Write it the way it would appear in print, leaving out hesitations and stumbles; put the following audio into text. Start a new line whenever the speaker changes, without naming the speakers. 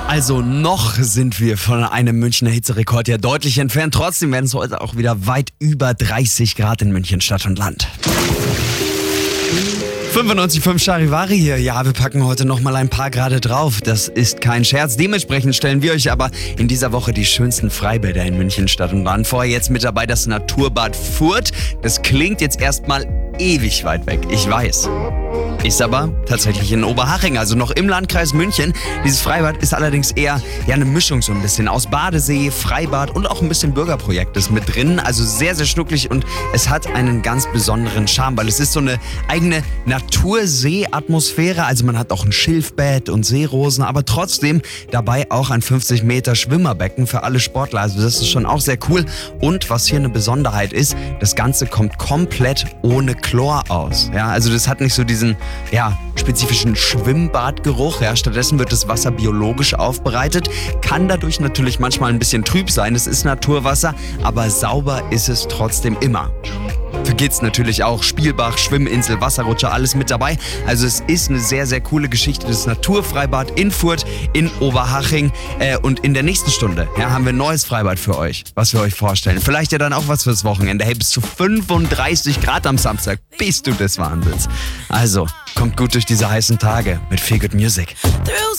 Also noch sind wir von einem Münchner Hitzerekord ja deutlich entfernt. Trotzdem werden es heute auch wieder weit über 30 Grad in München Stadt und Land. 95,5 Charivari hier. Ja, wir packen heute nochmal ein paar Grade drauf. Das ist kein Scherz. Dementsprechend stellen wir euch aber in dieser Woche die schönsten Freibäder in München Stadt und Land vor. Jetzt mit dabei das Naturbad Furth. Das klingt jetzt erstmal ewig weit weg, ich weiß. Ist aber tatsächlich in Oberhaching, also noch im Landkreis München. Dieses Freibad ist allerdings eher eine Mischung so ein bisschen aus Badesee, Freibad und auch ein bisschen Bürgerprojekt ist mit drin. Also sehr, sehr schnucklig und es hat einen ganz besonderen Charme, weil es ist so eine eigene Natursee-Atmosphäre. Also man hat auch ein Schilfbett und Seerosen, aber trotzdem dabei auch ein 50 Meter Schwimmerbecken für alle Sportler. Also das ist schon auch sehr cool. Und was hier eine Besonderheit ist, das Ganze kommt komplett ohne Chlor aus. Ja, also das hat nicht so diesen spezifischen Schwimmbadgeruch. Ja, stattdessen wird das Wasser biologisch aufbereitet. Kann dadurch natürlich manchmal ein bisschen trüb sein. Es ist Naturwasser, aber sauber ist es trotzdem immer. Für Kids natürlich auch Spielbach, Schwimminsel, Wasserrutscher, alles mit dabei. Also es ist eine sehr, sehr coole Geschichte. Das Naturfreibad in Furth, in Oberhaching. Und in der nächsten Stunde haben wir ein neues Freibad für euch, was wir euch vorstellen. Vielleicht ja dann auch was fürs Wochenende. Hey, bis zu 35 Grad am Samstag. Bist du des Wahnsinns. Also, kommt gut durch diese heißen Tage mit Feel Good Music.